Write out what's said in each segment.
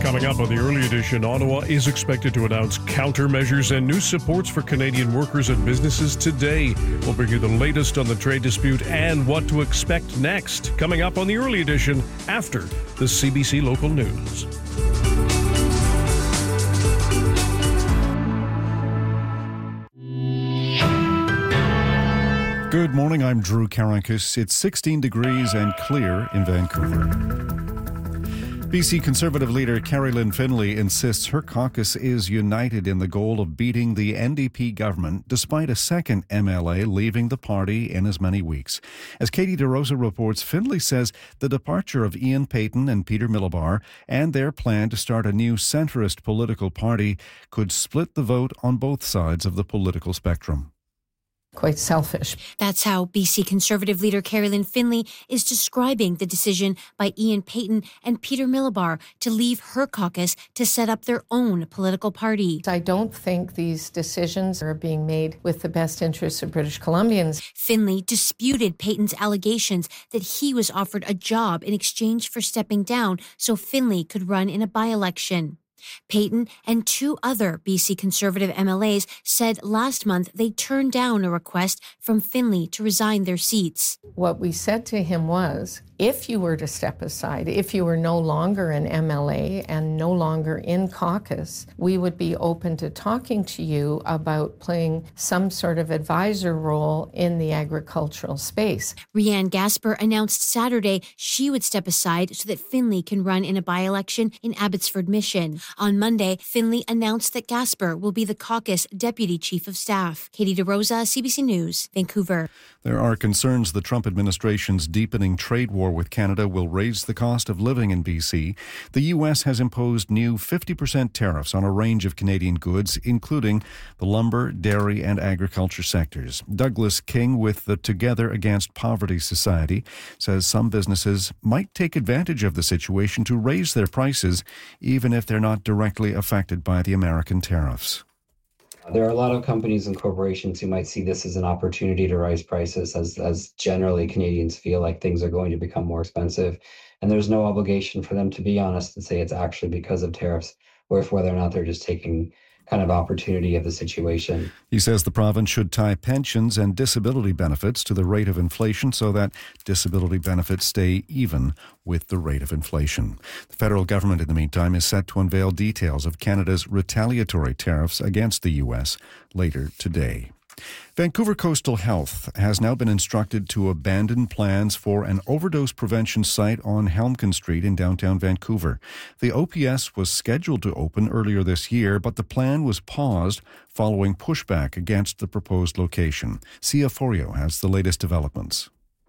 Coming up on the early edition, Ottawa is expected to announce countermeasures and new supports for Canadian workers and businesses today. We'll bring you the latest on the trade dispute and what to expect next. Coming up on the early edition after the CBC Local News. Good morning, I'm Drew Karankus. It's 16 degrees and clear in Vancouver. BC Conservative leader Carrie Lynn Finlay insists her caucus is united in the goal of beating the NDP government despite a second MLA leaving the party in as many weeks. As Katie DeRosa reports, Finlay says the departure of Ian Paton and Peter Millibar and their plan to start a new centrist political party could split the vote on both sides of the political spectrum. Quite selfish. That's how BC Conservative leader Carrie Lynn Finlay is describing the decision by Ian Paton and Peter Millibar to leave her caucus to set up their own political party. I don't think these decisions are being made with the best interests of British Columbians. Finlay disputed Paton's allegations that he was offered a job in exchange for stepping down so Finlay could run in a by-election. Paton and two other BC Conservative MLAs said last month they turned down a request from Finlay to resign their seats. What we said to him was, if you were to step aside, if you were no longer an MLA and no longer in caucus, we would be open to talking to you about playing some sort of advisor role in the agricultural space. Rianne Gasper announced Saturday she would step aside so that Finlay can run in a by-election in Abbotsford Mission. On Monday, Finlay announced that Gasper will be the caucus deputy chief of staff. Katie DeRosa, CBC News, Vancouver. There are concerns the Trump administration's deepening trade war with Canada will raise the cost of living in BC. The U.S. has imposed new 50% tariffs on a range of Canadian goods, including the lumber, dairy, and agriculture sectors. Douglas King with the Together Against Poverty Society says some businesses might take advantage of the situation to raise their prices, even if they're not directly affected by the American tariffs. There are a lot of companies and corporations who might see this as an opportunity to raise prices, as generally Canadians feel like things are going to become more expensive. And there's no obligation for them to be honest and say it's actually because of tariffs, or if whether or not they're just taking kind of opportunity of the situation. He says the province should tie pensions and disability benefits to the rate of inflation so that disability benefits stay even with the rate of inflation. The federal government, in the meantime, is set to unveil details of Canada's retaliatory tariffs against the U.S. later today. Vancouver Coastal Health has now been instructed to abandon plans for an overdose prevention site on Helmkin Street in downtown Vancouver. The OPS was scheduled to open earlier this year, but the plan was paused following pushback against the proposed location. Sia Forio has the latest developments.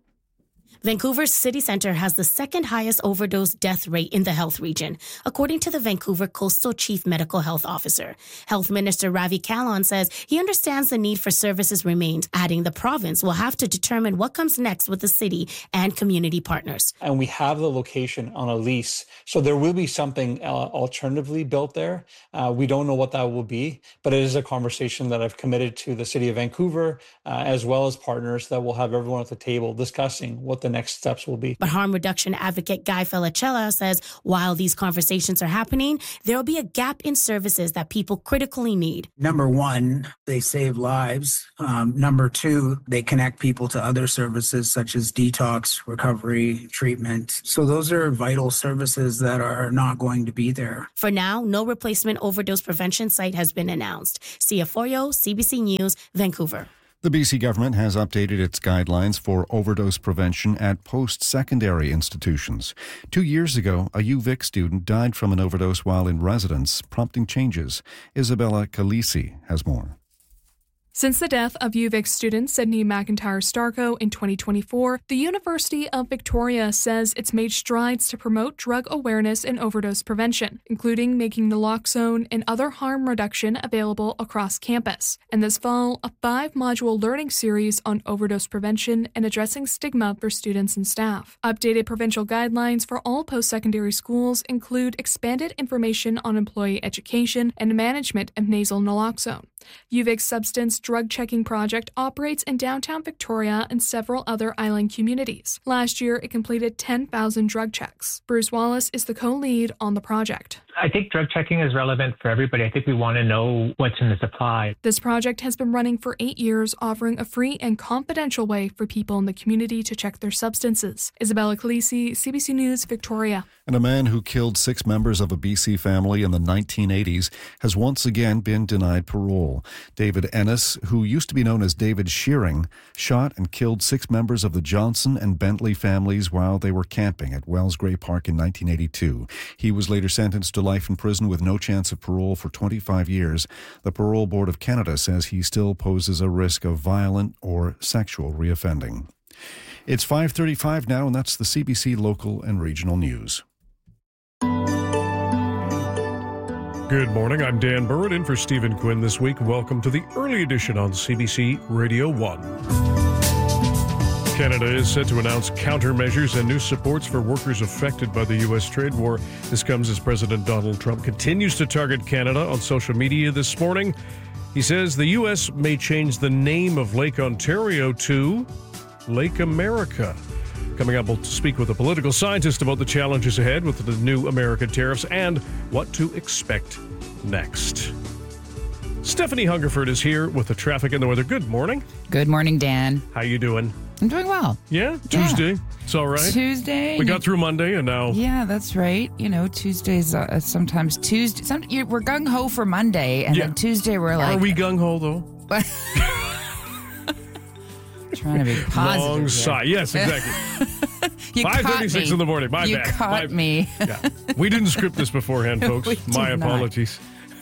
Vancouver's city centre has the second highest overdose death rate in the health region, according to the Vancouver Coastal Chief Medical Health Officer. Health Minister Ravi Kahlon says he understands the need for services remains, adding the province will have to determine what comes next with the city and community partners. And we have the location on a lease, so there will be something alternatively built there. We don't know what that will be, but it is a conversation that I've committed to the City of Vancouver, as well as partners, that will have everyone at the table discussing what the next steps will be. But harm reduction advocate Guy Felicella says while these conversations are happening, there will be a gap in services that people critically need. Number one, they save lives. Number two, they connect people to other services such as detox, recovery, treatment. So those are vital services that are not going to be there. For now, no replacement overdose prevention site has been announced. Sia Forio, CBC News, Vancouver. The BC government has updated its guidelines for overdose prevention at post-secondary institutions. 2 years ago, a UVic student died from an overdose while in residence, prompting changes. Isabella Calisi has more. Since the death of UVic student Sydney McIntyre Starko in 2024, the University of Victoria says it's made strides to promote drug awareness and overdose prevention, including making naloxone and other harm reduction available across campus. And this fall, a 5-module learning series on overdose prevention and addressing stigma for students and staff. Updated provincial guidelines for all post-secondary schools include expanded information on employee education and management of nasal naloxone. UVic's substance drug checking project operates in downtown Victoria and several other island communities. Last year, it completed 10,000 drug checks. Bruce Wallace is the co-lead on the project. I think drug checking is relevant for everybody. I think we want to know what's in the supply. This project has been running for 8 years, offering a free and confidential way for people in the community to check their substances. Isabella Calisi, CBC News, Victoria. And a man who killed 6 members of a BC family in the 1980s has once again been denied parole. David Ennis, who used to be known as David Shearing, shot and killed 6 members of the Johnson and Bentley families while they were camping at Wells Gray Park in 1982. He was later sentenced to life in prison with no chance of parole for 25 years. The Parole Board of Canada says he still poses a risk of violent or sexual reoffending. It's 5:35 now, and that's the CBC Local and Regional News. Good morning. I'm Dan Burrett in for Stephen Quinn this week. Welcome to the early edition on CBC Radio 1. Canada is set to announce countermeasures and new supports for workers affected by the U.S. trade war. This comes as President Donald Trump continues to target Canada on social media this morning. He says the U.S. may change the name of Lake Ontario to Lake America. Coming up, we'll speak with a political scientist about the challenges ahead with the new American tariffs and what to expect next. Stephanie Hungerford is here with the traffic and the weather. Good morning. Good morning, Dan. How you doing? I'm doing well. Yeah? Tuesday. Yeah. It's all right. Tuesday. We got through Monday and now... Yeah, that's right. You know, Tuesdays, sometimes Tuesday... we're gung-ho for Monday, and then Tuesday we're like... Are we gung-ho, though? Trying to be positive. Long sigh. Yes, exactly. 5:36 in the morning. My bad. You caught me. Yeah. We didn't script this beforehand, folks. My apologies.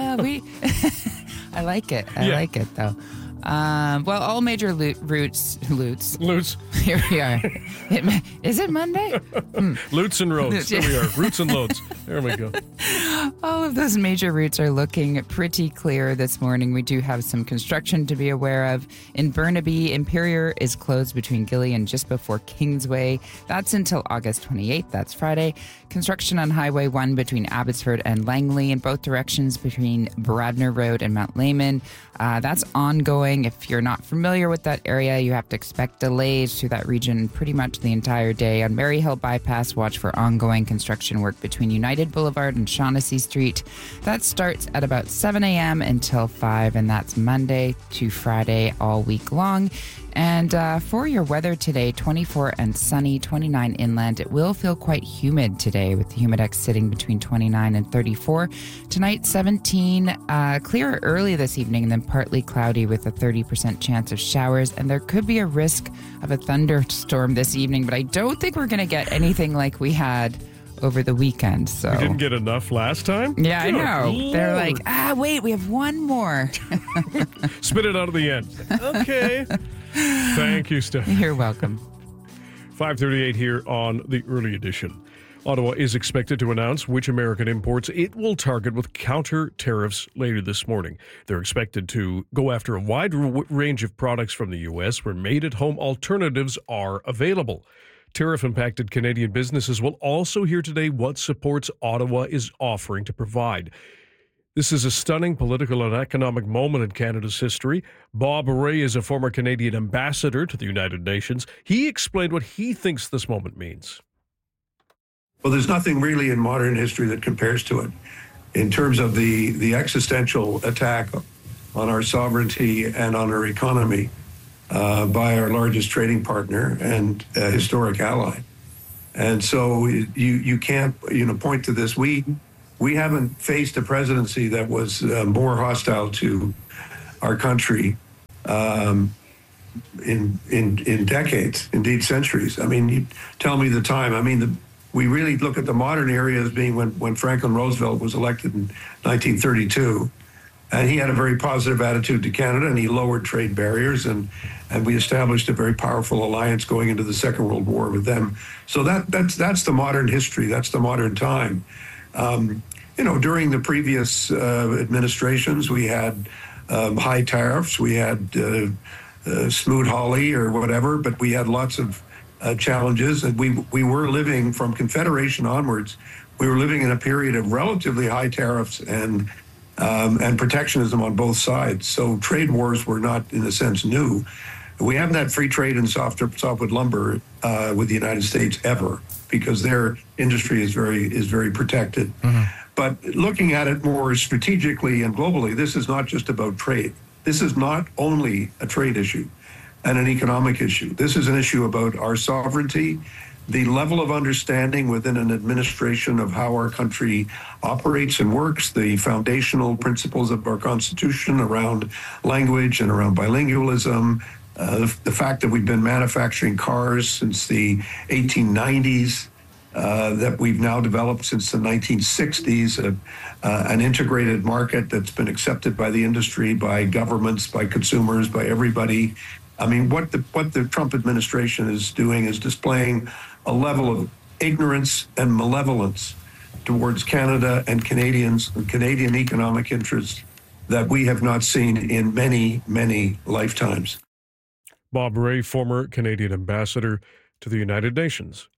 I like it. I like it, though. Well, all major routes. Here we are. Is it Monday? Loots and roads. There we are. Roots and loads. There we go. All of those major routes are looking pretty clear this morning. We do have some construction to be aware of. In Burnaby, Imperial is closed between Gilly and just before Kingsway. That's until August 28th. That's Friday. Construction on Highway 1 between Abbotsford and Langley in both directions between Bradner Road and Mount Lehman. That's ongoing. If you're not familiar with that area, you have to expect delays through that region pretty much the entire day. On Maryhill Bypass, watch for ongoing construction work between United Boulevard and Shaughnessy Street. That starts at about 7 a.m. until 5, and that's Monday to Friday all week long. And for your weather today, 24 and sunny, 29 inland. It will feel quite humid today with the humidex sitting between 29 and 34. Tonight, 17, clearer early this evening and then partly cloudy with a 30% chance of showers. And there could be a risk of a thunderstorm this evening, but I don't think we're going to get anything like we had over the weekend. So we didn't get enough last time? Yeah, I know. Lord. They're like, wait, we have one more. Spit it out at the end. Okay. Thank you, Steph. You're welcome. 5:38 here on the early edition. Ottawa is expected to announce which American imports it will target with counter tariffs later this morning. They're expected to go after a wide range of products from the U.S. where made-at-home alternatives are available. Tariff-impacted Canadian businesses will also hear today what supports Ottawa is offering to provide. This is a stunning political and economic moment in Canada's history. Bob Rae is a former Canadian ambassador to the United Nations. He explained what he thinks this moment means. Well, there's nothing really in modern history that compares to it in terms of the existential attack on our sovereignty and on our economy by our largest trading partner and historic ally. And so you can't point to this. We haven't faced a presidency that was more hostile to our country in decades, indeed centuries. I mean, you tell me the time. I mean, we really look at the modern era as being when Franklin Roosevelt was elected in 1932, and he had a very positive attitude to Canada, and he lowered trade barriers, and we established a very powerful alliance going into the Second World War with them. So that's the modern history. That's the modern time. During the previous administrations, we had high tariffs, we had Smoot-Hawley or whatever, but we had lots of challenges, and we were living from Confederation onwards. We were living in a period of relatively high tariffs and protectionism on both sides. So trade wars were not, in a sense, new. We haven't had free trade in softwood lumber with the United States ever, because their industry is very protected. Mm-hmm. But looking at it more strategically and globally, this is not just about trade. This is not only a trade issue and an economic issue. This is an issue about our sovereignty, the level of understanding within an administration of how our country operates and works, the foundational principles of our Constitution around language and around bilingualism, the fact that we've been manufacturing cars since the 1890s, that we've now developed since the 1960s, an integrated market that's been accepted by the industry, by governments, by consumers, by everybody. I mean, what the Trump administration is doing is displaying a level of ignorance and malevolence towards Canada and Canadians and Canadian economic interests that we have not seen in many, many lifetimes. Bob Rae, former Canadian ambassador to the United Nations.